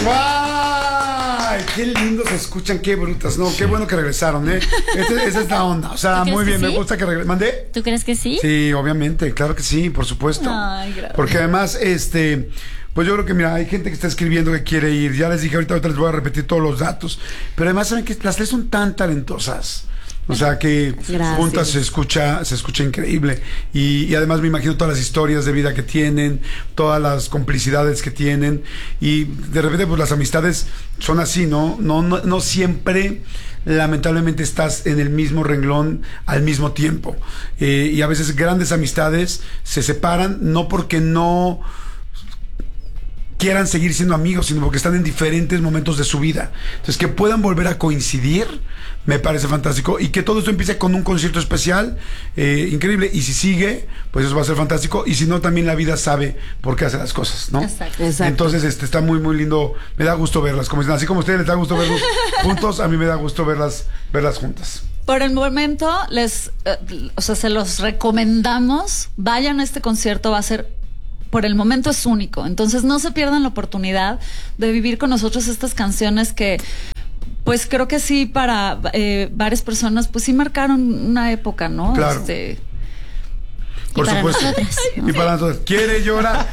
¡Guay! ¡Qué lindos se escuchan! ¡Qué brutas! No, qué bueno que regresaron, ¿eh? Esa es la onda. O sea, muy bien, me gusta que regresen. ¿Mandé? ¿Tú crees que sí? Sí, obviamente, claro que sí, por supuesto. Ay, gracias. Porque además, pues yo creo que, mira, hay gente que está escribiendo que quiere ir. Ya les dije, ahorita les voy a repetir todos los datos. Pero además, saben que las tres son tan talentosas. O sea que juntas se escucha increíble. Y además me imagino todas las historias de vida que tienen, todas las complicidades que tienen. Y de repente, pues las amistades son así, ¿no? No siempre, lamentablemente, estás en el mismo renglón al mismo tiempo. Y a veces grandes amistades se separan, no porque no quieran seguir siendo amigos, sino porque están en diferentes momentos de su vida. Entonces, que puedan volver a coincidir, me parece fantástico. Y que todo esto empiece con un concierto especial, increíble. Y si sigue, pues eso va a ser fantástico. Y si no, también la vida sabe por qué hace las cosas, ¿no? Exacto. Entonces, está muy, muy lindo. Me da gusto verlas. Así como a ustedes les da gusto verlos juntos, a mí me da gusto verlas juntas. Por el momento, se los recomendamos. Vayan a este concierto, va a ser... Por el momento es único, entonces no se pierdan la oportunidad de vivir con nosotros estas canciones que, pues creo que sí, para varias personas, pues sí marcaron una época, ¿no? Claro. Por supuesto. Y para nosotros. Quiere llorar.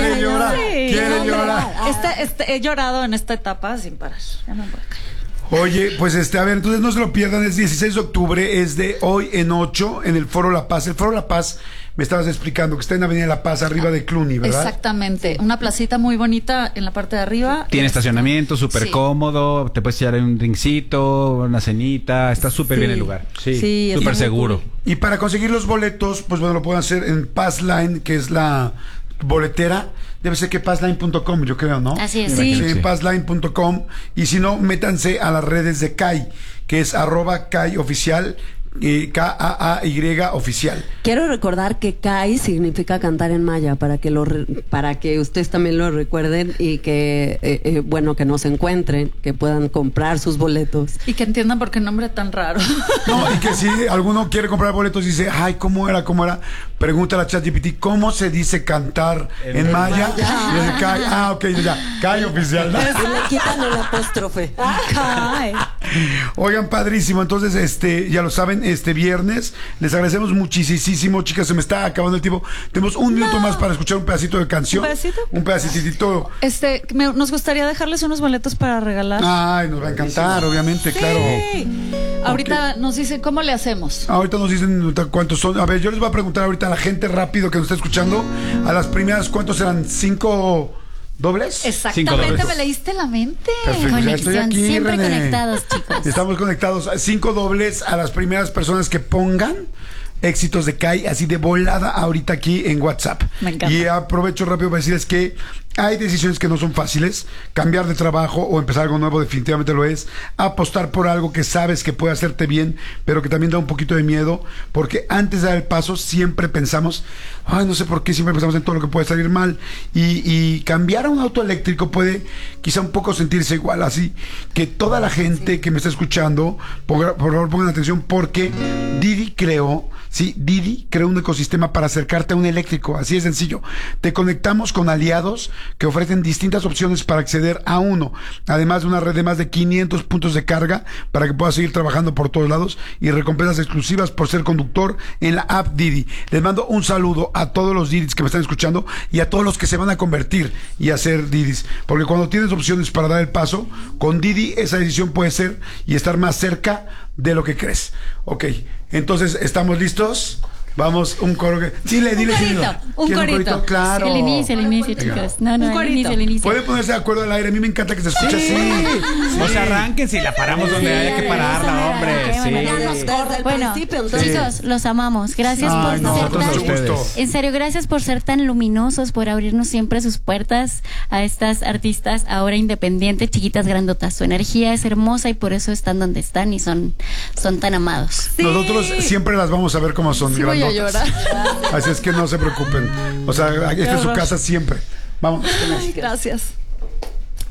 He llorado en esta etapa sin parar. Ya me voy a callar. Oye, pues a ver, entonces no se lo pierdan, es 16 de octubre, es de hoy en 8, en el Foro La Paz. El Foro La Paz, me estabas explicando que está en Avenida La Paz, arriba de Cluny, ¿verdad? Exactamente, una placita muy bonita en la parte de arriba. Tiene estacionamiento, súper cómodo, te puedes echar un drinkcito, una cenita, está súper bien el lugar. Sí, súper seguro. Y para conseguir los boletos, pues bueno, lo pueden hacer en Passline, que es la boletera. Debe ser que passline.com, yo creo, ¿no? Así es. Sí, passline.com. Y si no, métanse a las redes de Kai, que es @KaiOficial, KAAY oficial. Quiero recordar que Kai significa cantar en maya, para que ustedes también lo recuerden y que, bueno, que nos encuentren, que puedan comprar sus boletos. Y que entiendan por qué nombre tan raro. No, y que si alguno quiere comprar boletos y dice, ay, ¿cómo era? Pregúntale a ChatGPT, ¿cómo se dice cantar en maya? Y dice, Kai, ok, ya, Kai oficial. Y le quitan el apóstrofe. Kai. Oigan, padrísimo, entonces, ya lo saben, viernes, les agradecemos muchísimo, chicas, se me está acabando el tiempo. Tenemos un minuto más para escuchar un pedacito de canción. ¿Un pedacito? Un pedacito. Nos gustaría dejarles unos boletos para regalar. Ay, nos va a encantar, obviamente, claro. Ahorita nos dicen cómo le hacemos. Ahorita nos dicen cuántos son. A ver, yo les voy a preguntar ahorita a la gente rápido que nos está escuchando, a las primeras, ¿cuántos eran? 5 dobles. Exactamente, me leíste la mente. Perfecto, ya estoy aquí, siempre René. Conectados, chicos. Estamos conectados. 5 dobles a las primeras personas que pongan éxitos de Kai, así de volada ahorita aquí en WhatsApp. Me encanta. Y aprovecho rápido para decirles que hay decisiones que no son fáciles. Cambiar de trabajo o empezar algo nuevo definitivamente lo es. Apostar por algo que sabes que puede hacerte bien, pero que también da un poquito de miedo, porque antes de dar el paso siempre pensamos, ay, no sé por qué siempre pensamos en todo lo que puede salir mal. Y cambiar a un auto eléctrico puede quizá un poco sentirse igual. Así que toda la gente que me está escuchando, por favor pongan atención, porque Didi creó un ecosistema para acercarte a un eléctrico, así de sencillo. Te conectamos con aliados que ofrecen distintas opciones para acceder a uno, además de una red de más de 500 puntos de carga para que puedas seguir trabajando por todos lados, y recompensas exclusivas por ser conductor en la app Didi. Les mando un saludo a todos los Didis que me están escuchando y a todos los que se van a convertir y a ser Didis, porque cuando tienes opciones para dar el paso, con Didi esa decisión puede ser y estar más cerca de lo que crees. Ok, entonces, ¿estamos listos? Vamos, un coro que... Dile. Un corito. Claro. El inicio, chicos. No, el inicio. Pueden ponerse de acuerdo al aire. A mí me encanta que se escuche así. O sea, arránquense y la paramos donde haya que pararla, hombre. Bueno, chicos, los amamos. Gracias por ser tan... En serio, gracias por ser tan luminosos, por abrirnos siempre sus puertas a estas artistas ahora independientes, chiquitas, grandotas. Su energía es hermosa y por eso están donde están y son tan amados. Nosotros siempre las vamos a ver como son. Voy a llorar. Así es que no se preocupen. O sea, esta es su casa siempre. Vamos. Gracias.